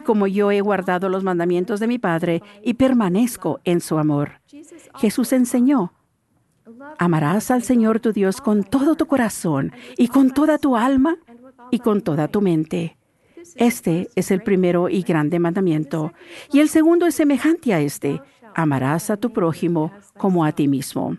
como yo he guardado los mandamientos de mi Padre y permanezco en su amor. Jesús enseñó: amarás al Señor tu Dios con todo tu corazón y con toda tu alma y con toda tu mente. Este es el primero y grande mandamiento. Y el segundo es semejante a este: amarás a tu prójimo como a ti mismo.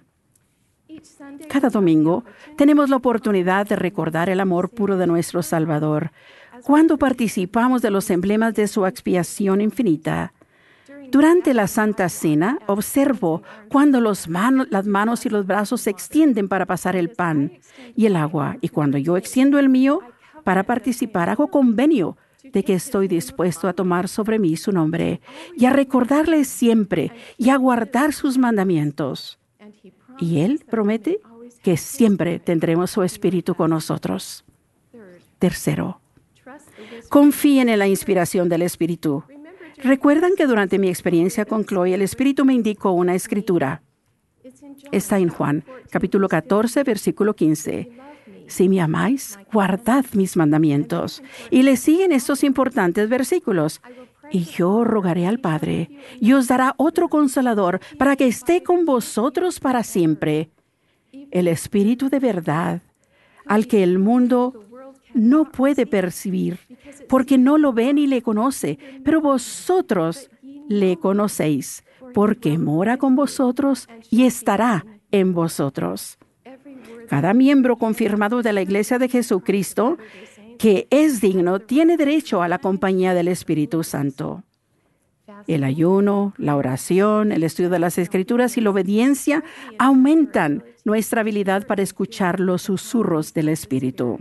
Cada domingo tenemos la oportunidad de recordar el amor puro de nuestro Salvador cuando participamos de los emblemas de su expiación infinita. Durante la Santa Cena, observo cuando las manos y los brazos se extienden para pasar el pan y el agua, y cuando yo extiendo el mío para participar, hago convenio de que estoy dispuesto a tomar sobre mí su nombre y a recordarle siempre y a guardar sus mandamientos. Y Él promete que siempre tendremos su Espíritu con nosotros. Tercero, confíen en la inspiración del Espíritu. ¿Recuerdan que durante mi experiencia con Chloe, el Espíritu me indicó una escritura? Está en Juan, capítulo 14, versículo 15. Si me amáis, guardad mis mandamientos. Y le siguen estos importantes versículos. Y yo rogaré al Padre, y os dará otro Consolador para que esté con vosotros para siempre. El Espíritu de verdad, al que el mundo no puede percibir, porque no lo ve ni le conoce, pero vosotros le conocéis, porque mora con vosotros y estará en vosotros. Cada miembro confirmado de la Iglesia de Jesucristo que es digno tiene derecho a la compañía del Espíritu Santo. El ayuno, la oración, el estudio de las Escrituras y la obediencia aumentan nuestra habilidad para escuchar los susurros del Espíritu.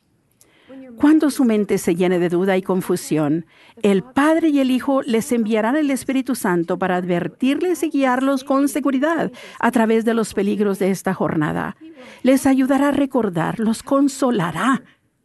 Cuando su mente se llene de duda y confusión, el Padre y el Hijo les enviarán el Espíritu Santo para advertirles y guiarlos con seguridad a través de los peligros de esta jornada. Les ayudará a recordar, los consolará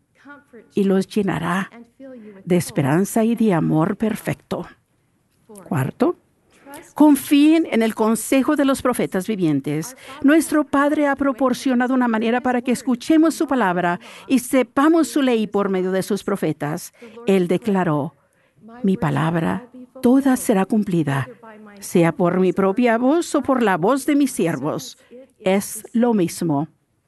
y los llenará de esperanza y de amor perfecto. Cuarto, confíen en el consejo de los profetas vivientes. Nuestro Padre ha proporcionado una manera para que escuchemos su palabra y sepamos su ley por medio de sus profetas. Él declaró: mi palabra toda será cumplida, sea por mi propia voz o por la voz de mis siervos. Es lo mismo.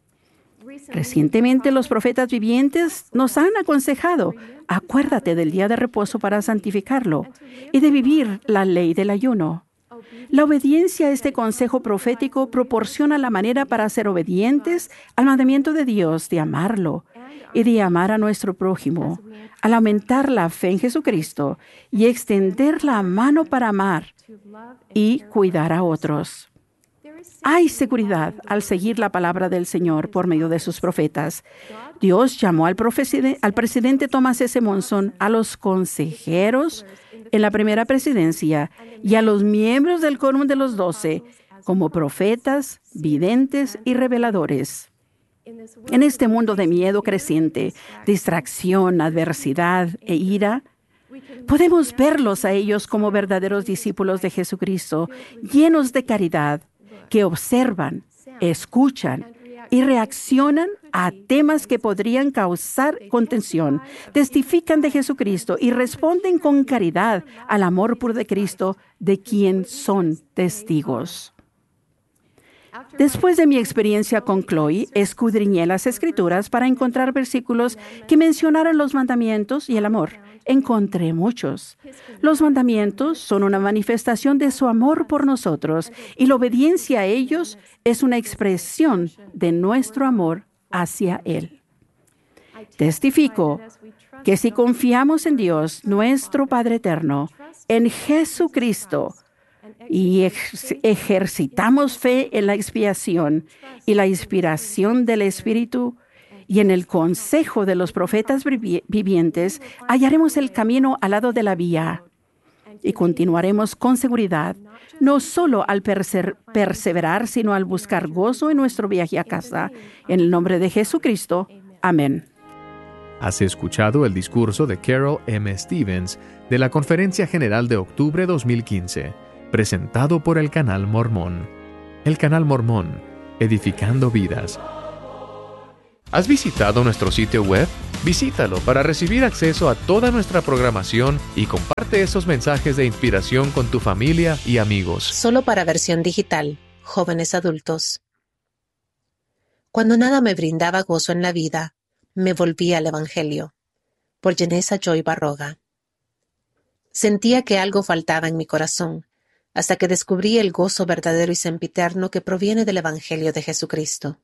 Recientemente los profetas vivientes nos han aconsejado: acuérdate del día de reposo para santificarlo y de vivir la ley del ayuno. La obediencia a este consejo profético proporciona la manera para ser obedientes al mandamiento de Dios de amarlo y de amar a nuestro prójimo, al aumentar la fe en Jesucristo y extender la mano para amar y cuidar a otros. Hay seguridad al seguir la palabra del Señor por medio de sus profetas. Dios llamó al presidente Thomas S. Monson, a los consejeros en la primera presidencia y a los miembros del Quórum de los 12 como profetas, videntes y reveladores. En este mundo de miedo creciente, distracción, adversidad e ira, podemos verlos a ellos como verdaderos discípulos de Jesucristo, llenos de caridad, que observan, escuchan y reaccionan a temas que podrían causar contención, testifican de Jesucristo y responden con caridad al amor puro de Cristo, de quien son testigos. Después de mi experiencia con Chloe, escudriñé las Escrituras para encontrar versículos que mencionaran los mandamientos y el amor. Encontré muchos. Los mandamientos son una manifestación de su amor por nosotros y la obediencia a ellos es una expresión de nuestro amor hacia Él. Testifico que si confiamos en Dios, nuestro Padre Eterno, en Jesucristo, y ejercitamos fe en la expiación y la inspiración del Espíritu y en el consejo de los profetas vivientes, hallaremos el camino al lado de la vía y continuaremos con seguridad, no solo al perseverar, sino al buscar gozo en nuestro viaje a casa. En el nombre de Jesucristo. Amén. Has escuchado el discurso de Carol M. Stevens de la Conferencia General de Octubre 2015, presentado por el Canal Mormón. El Canal Mormón, edificando vidas. ¿Has visitado nuestro sitio web? Visítalo para recibir acceso a toda nuestra programación y comparte esos mensajes de inspiración con tu familia y amigos. Solo para versión digital, jóvenes adultos. Cuando nada me brindaba gozo en la vida, me volví al Evangelio. Por Jenesa Joy Barroga. Sentía que algo faltaba en mi corazón, hasta que descubrí el gozo verdadero y sempiterno que proviene del Evangelio de Jesucristo.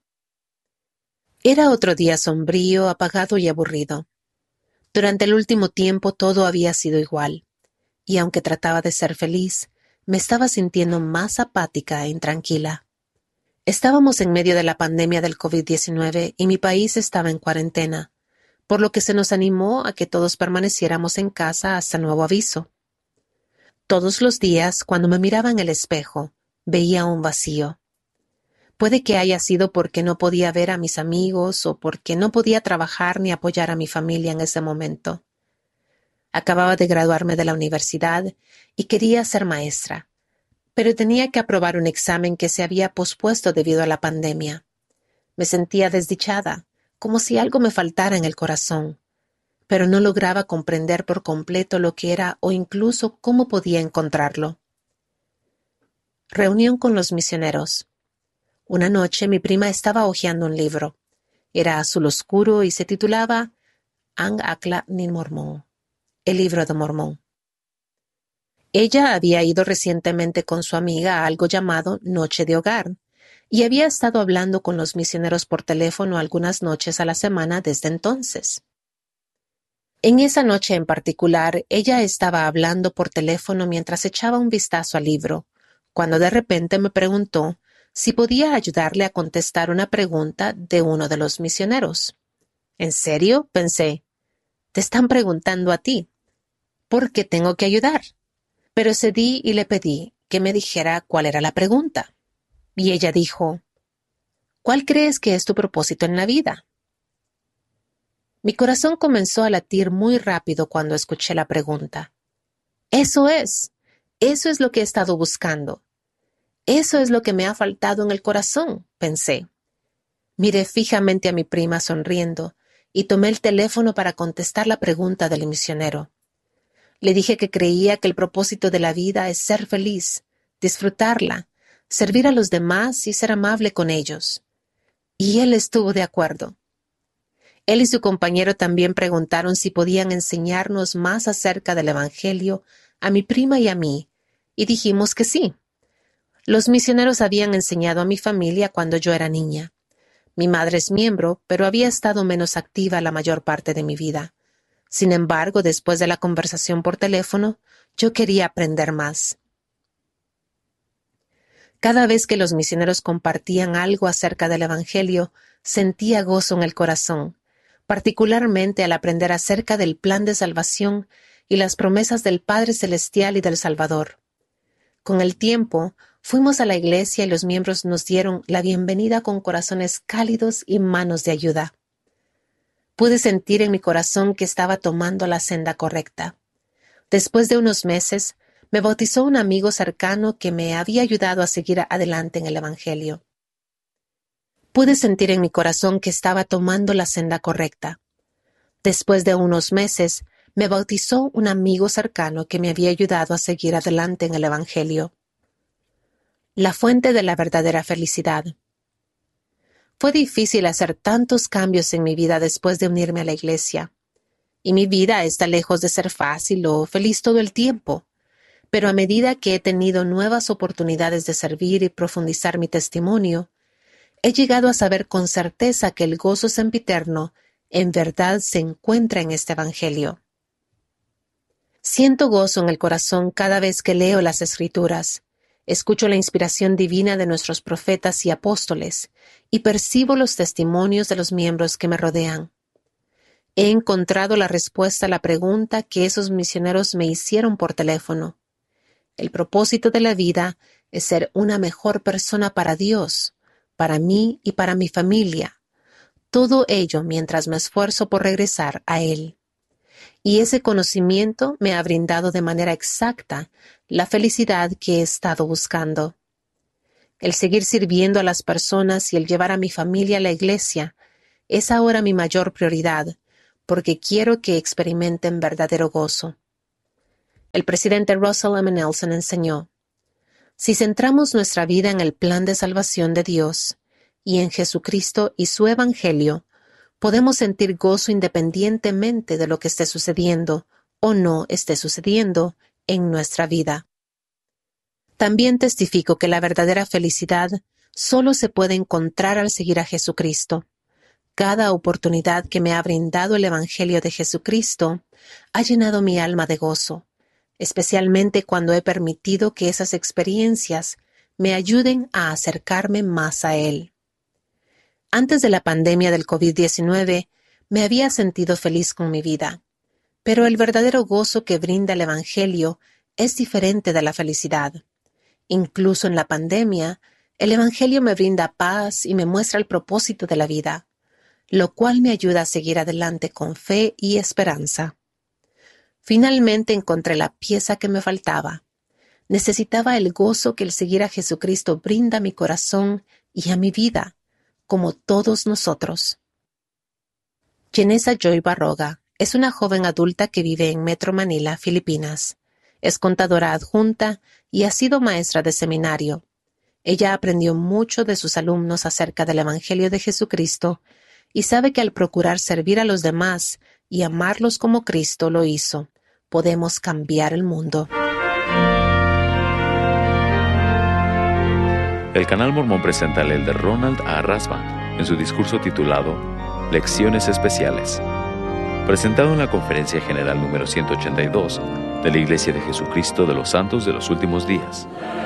Era otro día sombrío, apagado y aburrido. Durante el último tiempo todo había sido igual, y aunque trataba de ser feliz, me estaba sintiendo más apática e intranquila. Estábamos en medio de la pandemia del COVID-19 y mi país estaba en cuarentena, por lo que se nos animó a que todos permaneciéramos en casa hasta nuevo aviso. Todos los días, cuando me miraba en el espejo, veía un vacío. Puede que haya sido porque no podía ver a mis amigos o porque no podía trabajar ni apoyar a mi familia en ese momento. Acababa de graduarme de la universidad y quería ser maestra, pero tenía que aprobar un examen que se había pospuesto debido a la pandemia. Me sentía desdichada, como si algo me faltara en el corazón, pero no lograba comprender por completo lo que era o incluso cómo podía encontrarlo. Reunión con los misioneros. Una noche mi prima estaba hojeando un libro. Era azul oscuro y se titulaba Ang Akla Nin Mormón, el libro de Mormón. Ella había ido recientemente con su amiga a algo llamado Noche de Hogar y había estado hablando con los misioneros por teléfono algunas noches a la semana desde entonces. En esa noche en particular, ella estaba hablando por teléfono mientras echaba un vistazo al libro, cuando de repente me preguntó si podía ayudarle a contestar una pregunta de uno de los misioneros. ¿En serio? Pensé. Te están preguntando a ti. ¿Por qué tengo que ayudar? Pero cedí y le pedí que me dijera cuál era la pregunta. Y ella dijo, ¿cuál crees que es tu propósito en la vida? Mi corazón comenzó a latir muy rápido cuando escuché la pregunta. Eso es lo que he estado buscando. Eso es lo que me ha faltado en el corazón, pensé. Miré fijamente a mi prima sonriendo y tomé el teléfono para contestar la pregunta del misionero. Le dije que creía que el propósito de la vida es ser feliz, disfrutarla, servir a los demás y ser amable con ellos. Y él estuvo de acuerdo. Él y su compañero también preguntaron si podían enseñarnos más acerca del Evangelio a mi prima y a mí, y dijimos que sí. Los misioneros habían enseñado a mi familia cuando yo era niña. Mi madre es miembro, pero había estado menos activa la mayor parte de mi vida. Sin embargo, después de la conversación por teléfono, yo quería aprender más. Cada vez que los misioneros compartían algo acerca del Evangelio, sentía gozo en el corazón, particularmente al aprender acerca del plan de salvación y las promesas del Padre Celestial y del Salvador. Con el tiempo, fuimos a la iglesia y los miembros nos dieron la bienvenida con corazones cálidos y manos de ayuda. Pude sentir en mi corazón que estaba tomando la senda correcta. Después de unos meses, me bautizó un amigo cercano que me había ayudado a seguir adelante en el Evangelio. Pude sentir en mi corazón que estaba tomando la senda correcta. Después de unos meses, me bautizó un amigo cercano que me había ayudado a seguir adelante en el Evangelio. La fuente de la verdadera felicidad. Fue difícil hacer tantos cambios en mi vida después de unirme a la iglesia. Y mi vida está lejos de ser fácil o feliz todo el tiempo. Pero a medida que he tenido nuevas oportunidades de servir y profundizar mi testimonio, he llegado a saber con certeza que el gozo sempiterno en verdad se encuentra en este Evangelio. Siento gozo en el corazón cada vez que leo las Escrituras, escucho la inspiración divina de nuestros profetas y apóstoles y percibo los testimonios de los miembros que me rodean. He encontrado la respuesta a la pregunta que esos misioneros me hicieron por teléfono. El propósito de la vida es ser una mejor persona para Dios, para mí y para mi familia. Todo ello mientras me esfuerzo por regresar a Él. Y ese conocimiento me ha brindado de manera exacta la felicidad que he estado buscando. El seguir sirviendo a las personas y el llevar a mi familia a la iglesia es ahora mi mayor prioridad, porque quiero que experimenten verdadero gozo. El presidente Russell M. Nelson enseñó: si centramos nuestra vida en el plan de salvación de Dios y en Jesucristo y su Evangelio, podemos sentir gozo independientemente de lo que esté sucediendo o no esté sucediendo en nuestra vida. También testifico que la verdadera felicidad solo se puede encontrar al seguir a Jesucristo. Cada oportunidad que me ha brindado el Evangelio de Jesucristo ha llenado mi alma de gozo, especialmente cuando he permitido que esas experiencias me ayuden a acercarme más a Él. Antes de la pandemia del COVID-19, me había sentido feliz con mi vida, pero el verdadero gozo que brinda el Evangelio es diferente de la felicidad. Incluso en la pandemia, el Evangelio me brinda paz y me muestra el propósito de la vida, lo cual me ayuda a seguir adelante con fe y esperanza. Finalmente encontré la pieza que me faltaba. Necesitaba el gozo que el seguir a Jesucristo brinda a mi corazón y a mi vida, como todos nosotros. Jenessa Joy Barroga es una joven adulta que vive en Metro Manila, Filipinas. Es contadora adjunta y ha sido maestra de seminario. Ella aprendió mucho de sus alumnos acerca del Evangelio de Jesucristo y sabe que al procurar servir a los demás y amarlos como Cristo lo hizo, podemos cambiar el mundo. El Canal Mormón presenta al elder Ronald A. Rasband en su discurso titulado Lecciones Especiales, presentado en la Conferencia General número 182 de la Iglesia de Jesucristo de los Santos de los Últimos Días.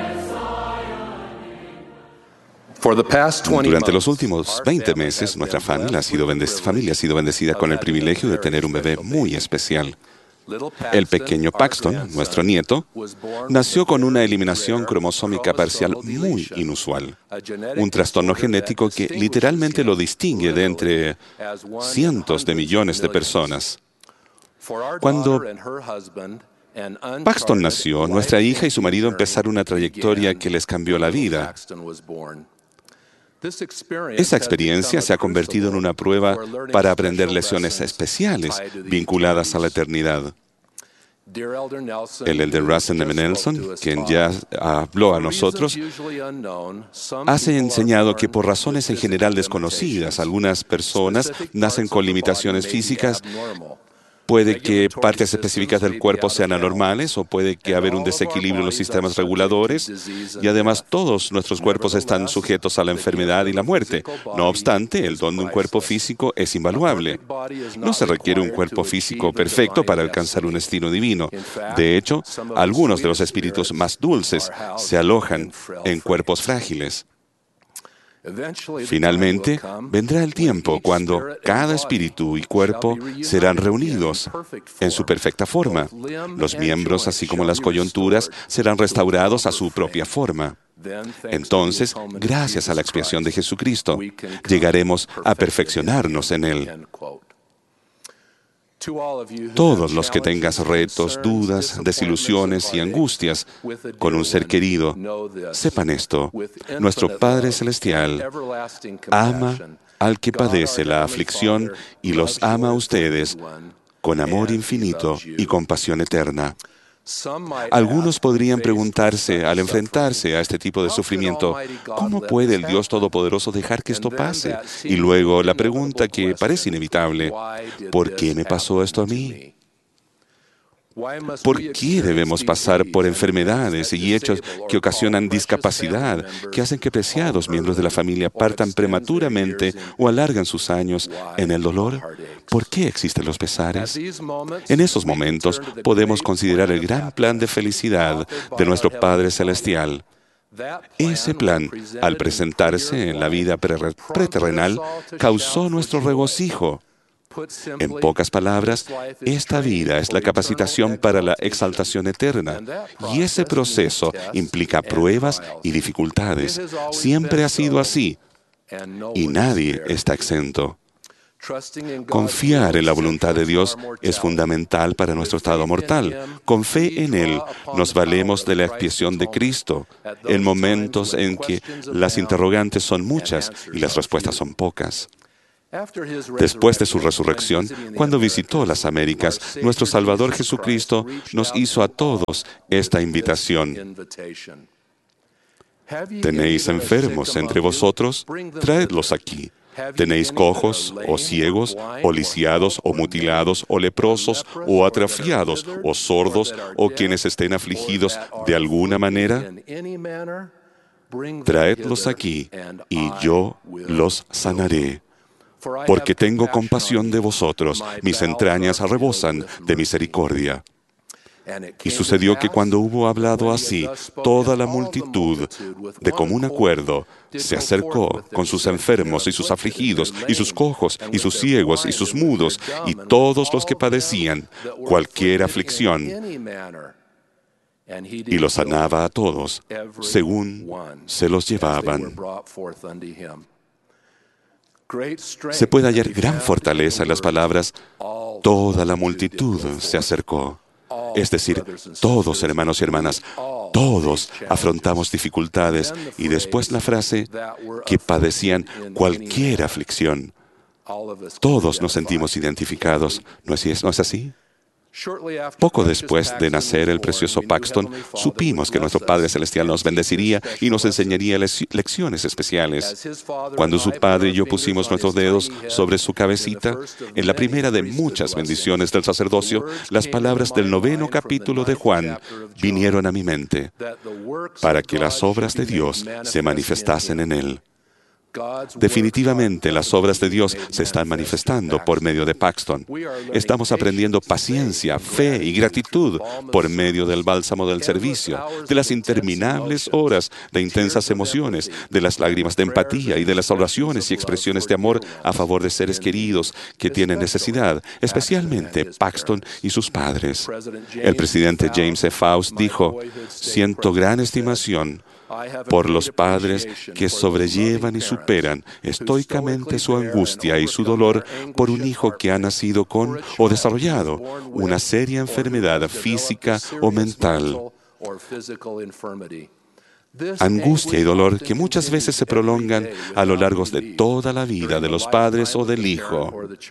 Durante los últimos 20 meses, nuestra familia ha sido bendecida con el privilegio de tener un bebé muy especial. El pequeño Paxton, nuestro nieto, nació con una eliminación cromosómica parcial muy inusual, un trastorno genético que literalmente lo distingue de entre cientos de millones de personas. Cuando Paxton nació, nuestra hija y su marido empezaron una trayectoria que les cambió la vida. Esa experiencia se ha convertido en una prueba para aprender lecciones especiales vinculadas a la eternidad. El elder Russell M. Nelson, quien ya habló a nosotros, ha enseñado que por razones en general desconocidas, algunas personas nacen con limitaciones físicas. Puede que partes específicas del cuerpo sean anormales o puede que haber un desequilibrio en los sistemas reguladores y además todos nuestros cuerpos están sujetos a la enfermedad y la muerte. No obstante, el don de un cuerpo físico es invaluable. No se requiere un cuerpo físico perfecto para alcanzar un destino divino. De hecho, algunos de los espíritus más dulces se alojan en cuerpos frágiles. Finalmente, vendrá el tiempo cuando cada espíritu y cuerpo serán reunidos en su perfecta forma. Los miembros, así como las coyunturas, serán restaurados a su propia forma. Entonces, gracias a la expiación de Jesucristo, llegaremos a perfeccionarnos en Él. Todos los que tengas retos, dudas, desilusiones y angustias con un ser querido, sepan esto: nuestro Padre Celestial ama al que padece la aflicción y los ama a ustedes con amor infinito y compasión eterna. Algunos podrían preguntarse, al enfrentarse a este tipo de sufrimiento, ¿cómo puede el Dios Todopoderoso dejar que esto pase? Y luego la pregunta que parece inevitable, ¿por qué me pasó esto a mí? ¿Por qué debemos pasar por enfermedades y hechos que ocasionan discapacidad, que hacen que preciados miembros de la familia partan prematuramente o alargan sus años en el dolor? ¿Por qué existen los pesares? En esos momentos podemos considerar el gran plan de felicidad de nuestro Padre Celestial. Ese plan, al presentarse en la vida preterrenal, causó nuestro regocijo. En pocas palabras, esta vida es la capacitación para la exaltación eterna, y ese proceso implica pruebas y dificultades. Siempre ha sido así, y nadie está exento. Confiar en la voluntad de Dios es fundamental para nuestro estado mortal. Con fe en Él, nos valemos de la expiación de Cristo en momentos en que las interrogantes son muchas y las respuestas son pocas. Después de su resurrección, cuando visitó las Américas, nuestro Salvador Jesucristo nos hizo a todos esta invitación. ¿Tenéis enfermos entre vosotros? Traedlos aquí. ¿Tenéis cojos, o ciegos, o lisiados, o mutilados, o leprosos, o atrofiados, o sordos, o quienes estén afligidos de alguna manera? Traedlos aquí, y yo los sanaré. Porque tengo compasión de vosotros, mis entrañas rebosan de misericordia. Y sucedió que cuando hubo hablado así, toda la multitud, de común acuerdo, se acercó con sus enfermos y sus afligidos, y sus cojos, y sus ciegos, y sus mudos, y todos los que padecían cualquier aflicción, y los sanaba a todos, según se los llevaban. Se puede hallar gran fortaleza en las palabras, toda la multitud se acercó. Es decir, todos, hermanos y hermanas, todos afrontamos dificultades, y después la frase, que padecían cualquier aflicción. Todos nos sentimos identificados, ¿no es así? Poco después de nacer el precioso Paxton, supimos que nuestro Padre Celestial nos bendeciría y nos enseñaría lecciones especiales. Cuando su Padre y yo pusimos nuestros dedos sobre su cabecita, en la primera de muchas bendiciones del sacerdocio, las palabras del 9º capítulo de Juan vinieron a mi mente, para que las obras de Dios se manifestasen en él. Definitivamente las obras de Dios se están manifestando por medio de Paxton. Estamos aprendiendo paciencia, fe y gratitud por medio del bálsamo del servicio, de las interminables horas de intensas emociones, de las lágrimas de empatía y de las oraciones y expresiones de amor a favor de seres queridos que tienen necesidad, especialmente Paxton y sus padres. El presidente James E. Faust dijo, «Siento gran estimación por los padres que sobrellevan y superan estoicamente su angustia y su dolor por un hijo que ha nacido con o desarrollado una seria enfermedad física o mental. Angustia y dolor que muchas veces se prolongan a lo largo de toda la vida de los padres o del hijo.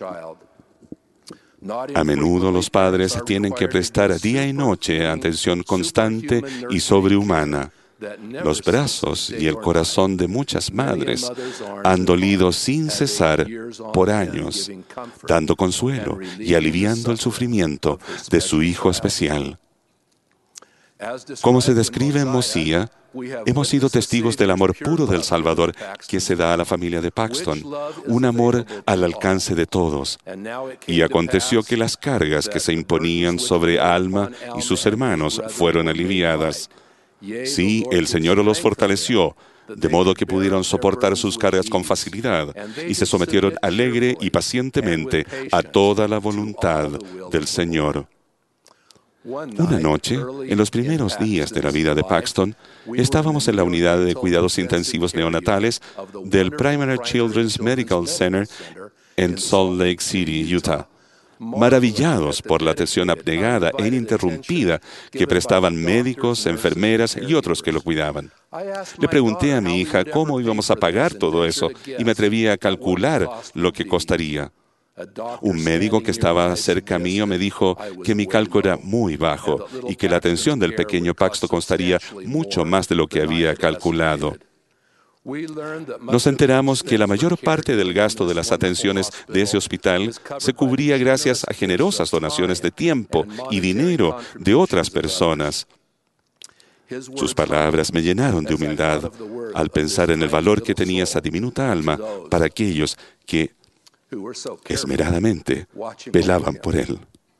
A menudo los padres tienen que prestar día y noche atención constante y sobrehumana. Los brazos y el corazón de muchas madres han dolido sin cesar por años, dando consuelo y aliviando el sufrimiento de su hijo especial. Como se describe en Mosiah, hemos sido testigos del amor puro del Salvador que se da a la familia de Paxton, un amor al alcance de todos. Y aconteció que las cargas que se imponían sobre Alma y sus hermanos fueron aliviadas. Sí, el Señor los fortaleció, de modo que pudieron soportar sus cargas con facilidad y se sometieron alegre y pacientemente a toda la voluntad del Señor. Una noche, en los primeros días de la vida de Paxton, estábamos en la unidad de cuidados intensivos neonatales del Primary Children's Medical Center en Salt Lake City, Utah. Maravillados por la atención abnegada e ininterrumpida que prestaban médicos, enfermeras y otros que lo cuidaban. Le pregunté a mi hija cómo íbamos a pagar todo eso y me atreví a calcular lo que costaría. Un médico que estaba cerca mío me dijo que mi cálculo era muy bajo y que la atención del pequeño Paxton costaría mucho más de lo que había calculado. Nos enteramos que la mayor parte del gasto de las atenciones de ese hospital se cubría gracias a generosas donaciones de tiempo y dinero de otras personas. Sus palabras me llenaron de humildad al pensar en el valor que tenía esa diminuta alma para aquellos que esmeradamente velaban por él.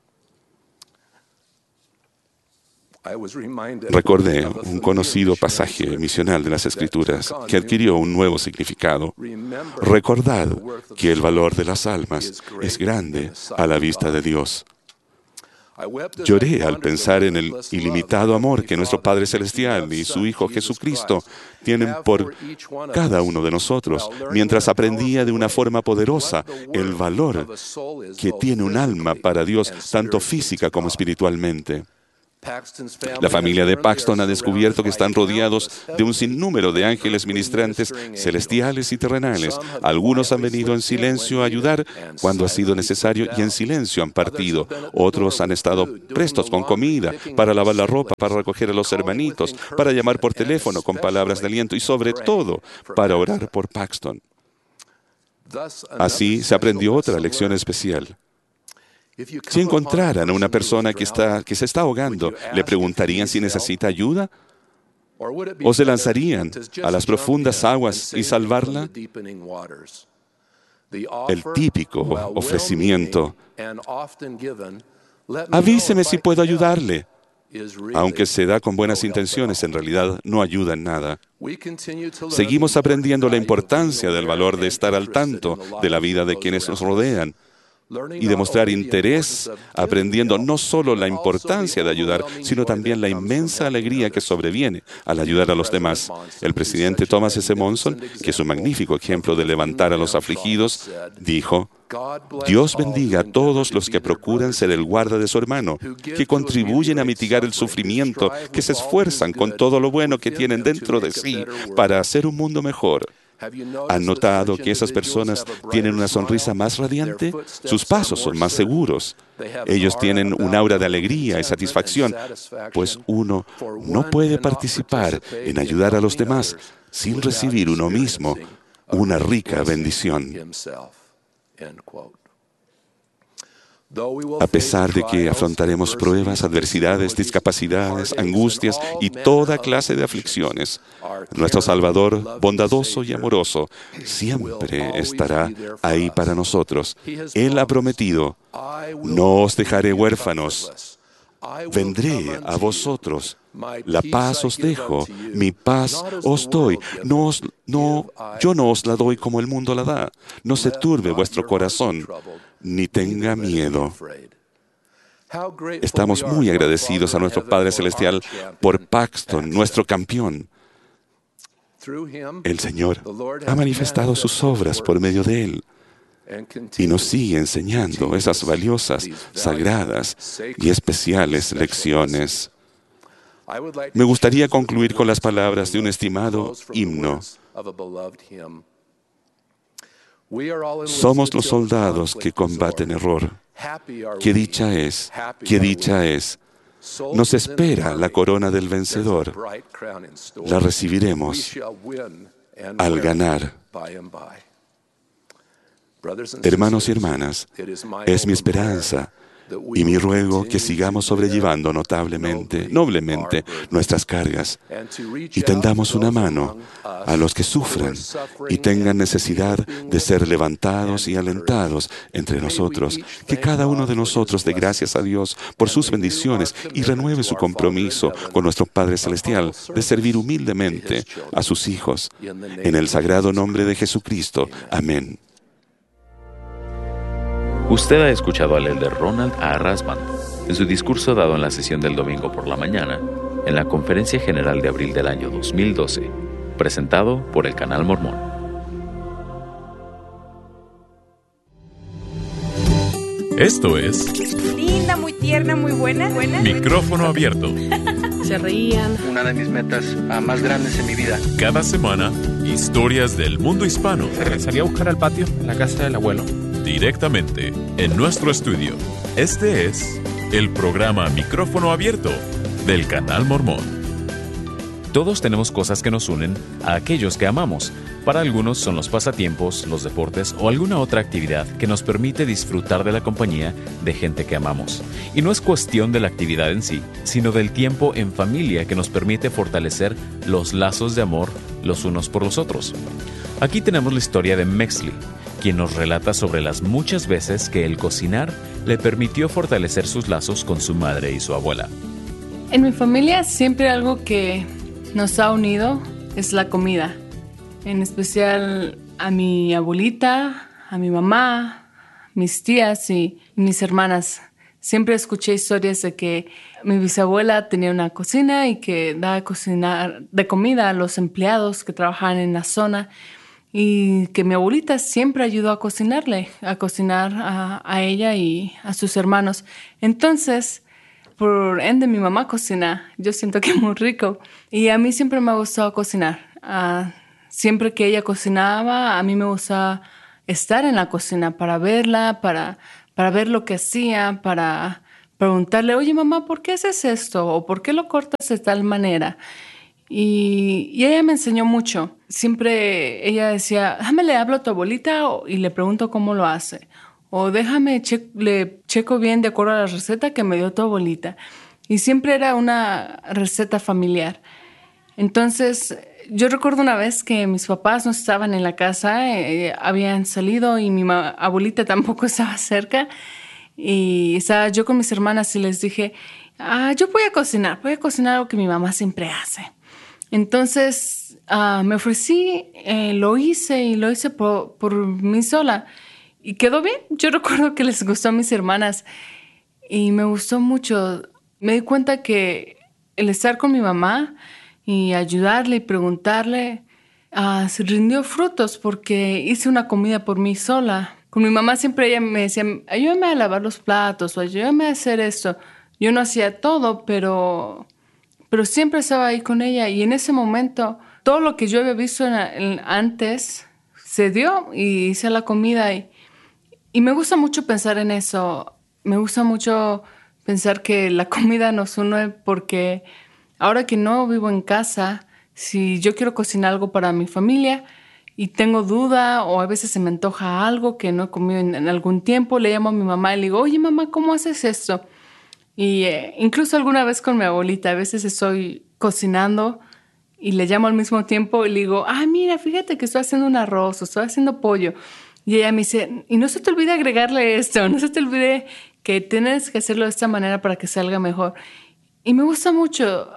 Recordé un conocido pasaje misional de las Escrituras que adquirió un nuevo significado. Recordad que el valor de las almas es grande a la vista de Dios. Lloré al pensar en el ilimitado amor que nuestro Padre Celestial y su Hijo Jesucristo tienen por cada uno de nosotros, mientras aprendía de una forma poderosa el valor que tiene un alma para Dios, tanto física como espiritualmente. La familia de Paxton ha descubierto que están rodeados de un sinnúmero de ángeles ministrantes celestiales y terrenales. Algunos han venido en silencio a ayudar cuando ha sido necesario y en silencio han partido. Otros han estado prestos con comida, para lavar la ropa, para recoger a los hermanitos, para llamar por teléfono con palabras de aliento y sobre todo para orar por Paxton. Así se aprendió otra lección especial. Si encontraran a una persona que se está ahogando, ¿le preguntarían si necesita ayuda? ¿O se lanzarían a las profundas aguas y salvarla? El típico ofrecimiento: avíseme si puedo ayudarle. Aunque se da con buenas intenciones, en realidad no ayuda en nada. Seguimos aprendiendo la importancia del valor de estar al tanto de la vida de quienes nos rodean y demostrar interés, aprendiendo no solo la importancia de ayudar, sino también la inmensa alegría que sobreviene al ayudar a los demás. El presidente Thomas S. Monson, que es un magnífico ejemplo de levantar a los afligidos, dijo: Dios bendiga a todos los que procuran ser el guarda de su hermano, que contribuyen a mitigar el sufrimiento, que se esfuerzan con todo lo bueno que tienen dentro de sí para hacer un mundo mejor. ¿Han notado que esas personas tienen una sonrisa más radiante? Sus pasos son más seguros. Ellos tienen un aura de alegría y satisfacción, pues uno no puede participar en ayudar a los demás sin recibir uno mismo una rica bendición. A pesar de que afrontaremos pruebas, adversidades, discapacidades, angustias y toda clase de aflicciones, nuestro Salvador, bondadoso y amoroso, siempre estará ahí para nosotros. Él ha prometido: no os dejaré huérfanos, vendré a vosotros. La paz os dejo, mi paz os doy. Yo no os la doy como el mundo la da. No se turbe vuestro corazón, ni tenga miedo. Estamos muy agradecidos a nuestro Padre Celestial por Paxton, nuestro campeón. El Señor ha manifestado sus obras por medio de él y nos sigue enseñando esas valiosas, sagradas y especiales lecciones. Me gustaría concluir con las palabras de un estimado himno. Somos los soldados que combaten error. ¡Qué dicha es! ¡Qué dicha es! Nos espera la corona del vencedor. La recibiremos al ganar. Hermanos y hermanas, es mi esperanza y mi ruego que sigamos sobrellevando noblemente nuestras cargas y tendamos una mano a los que sufran y tengan necesidad de ser levantados y alentados entre nosotros. Que cada uno de nosotros dé gracias a Dios por sus bendiciones y renueve su compromiso con nuestro Padre Celestial de servir humildemente a sus hijos. En el sagrado nombre de Jesucristo. Amén. Usted ha escuchado al elder Ronald A. Rasband en su discurso dado en la sesión del domingo por la mañana en la Conferencia General de abril del año 2012, presentado por el Canal Mormón. Esto es linda, muy tierna, muy buena. Micrófono Abierto. Se reían. Una de mis metas más grandes en mi vida. Cada semana, historias del mundo hispano. Salí a buscar al patio en la casa del abuelo. Directamente en nuestro estudio. Este es el programa Micrófono Abierto del Canal Mormón. Todos tenemos cosas que nos unen a aquellos que amamos. Para algunos son los pasatiempos, los deportes o alguna otra actividad que nos permite disfrutar de la compañía de gente que amamos. Y no es cuestión de la actividad en sí, sino del tiempo en familia que nos permite fortalecer los lazos de amor los unos por los otros. Aquí tenemos la historia de Mexley, quien nos relata sobre las muchas veces que el cocinar le permitió fortalecer sus lazos con su madre y su abuela. En mi familia siempre algo que nos ha unido es la comida. En especial a mi abuelita, a mi mamá, mis tías y mis hermanas. Siempre escuché historias de que mi bisabuela tenía una cocina y que daba de comida a los empleados que trabajaban en la zona. Y que mi abuelita siempre ayudó a cocinar a ella y a sus hermanos. Entonces, por ende mi mamá cocina. Yo siento que es muy rico. Y a mí siempre me ha gustado cocinar. Siempre que ella cocinaba, a mí me gustaba estar en la cocina para verla, para ver lo que hacía, para preguntarle, oye mamá, ¿por qué haces esto? ¿O por qué lo cortas de tal manera? Y ella me enseñó mucho. Siempre ella decía, déjame le hablo a tu abuelita y le pregunto cómo lo hace. O déjame le checo bien de acuerdo a la receta que me dio tu abuelita. Y siempre era una receta familiar. Entonces, yo recuerdo una vez que mis papás no estaban en la casa, habían salido y mi abuelita tampoco estaba cerca. Y estaba yo con mis hermanas y les dije, yo voy a cocinar algo que mi mamá siempre hace. Entonces me ofrecí, lo hice por mí sola y quedó bien. Yo recuerdo que les gustó a mis hermanas y me gustó mucho. Me di cuenta que el estar con mi mamá y ayudarle y preguntarle se rindió frutos porque hice una comida por mí sola. Con mi mamá siempre ella me decía, ayúdame a lavar los platos o ayúdame a hacer esto. Yo no hacía todo, pero siempre estaba ahí con ella. Y en ese momento, todo lo que yo había visto antes se dio y hice la comida. Y me gusta mucho pensar en eso. Me gusta mucho pensar que la comida nos une porque ahora que no vivo en casa, si yo quiero cocinar algo para mi familia y tengo duda o a veces se me antoja algo que no he comido en algún tiempo, le llamo a mi mamá y le digo, oye mamá, ¿cómo haces esto? Y incluso alguna vez con mi abuelita, a veces estoy cocinando y le llamo al mismo tiempo y le digo, mira, fíjate que estoy haciendo un arroz o estoy haciendo pollo. Y ella me dice, y no se te olvide agregarle esto, no se te olvide que tienes que hacerlo de esta manera para que salga mejor. Y me gusta mucho.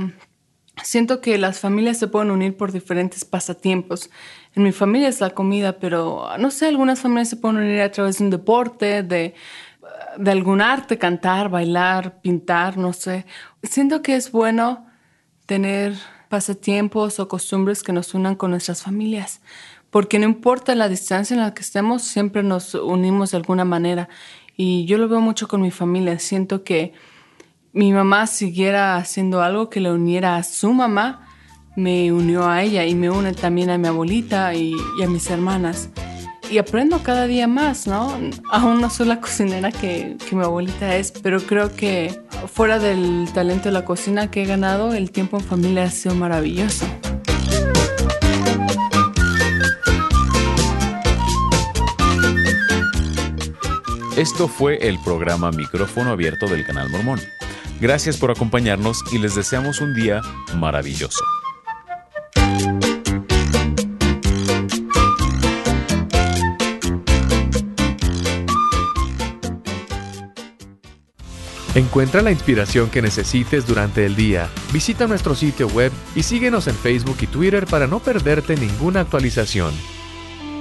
Siento que las familias se pueden unir por diferentes pasatiempos. En mi familia es la comida, pero no sé, algunas familias se pueden unir a través de un deporte, de algún arte, cantar, bailar, pintar, no sé. Siento que es bueno tener pasatiempos o costumbres que nos unan con nuestras familias, porque no importa la distancia en la que estemos, siempre nos unimos de alguna manera. Y yo lo veo mucho con mi familia. Siento que mi mamá siguiera haciendo algo que le uniera a su mamá, me unió a ella y me une también a mi abuelita y a mis hermanas. Y aprendo cada día más, ¿no? Aún no soy la cocinera que mi abuelita es, pero creo que fuera del talento de la cocina que he ganado, el tiempo en familia ha sido maravilloso. Esto fue el programa Micrófono Abierto del Canal Mormón. Gracias por acompañarnos y les deseamos un día maravilloso. Encuentra la inspiración que necesites durante el día. Visita nuestro sitio web y síguenos en Facebook y Twitter para no perderte ninguna actualización.